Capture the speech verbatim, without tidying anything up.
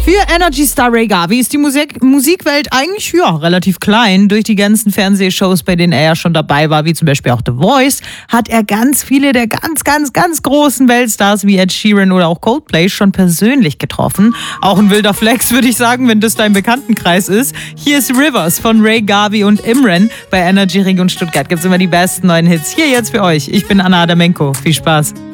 Für Energy Star Ray Garvey ist die Musik Musikwelt eigentlich ja, relativ klein. Durch die ganzen Fernsehshows, bei denen er ja schon dabei war, wie zum Beispiel auch The Voice, hat er ganz viele der ganz, ganz, ganz großen Weltstars wie Ed Sheeran oder auch Coldplay schon persönlich getroffen. Auch ein wilder Flex, würde ich sagen, wenn das dein Bekanntenkreis ist. Hier ist Rivers von Ray Garvey und Imran. Bei Energy Region Stuttgart gibt es immer die besten neuen Hits. Hier jetzt für euch. Ich bin Anna Adamenko. Viel Spaß.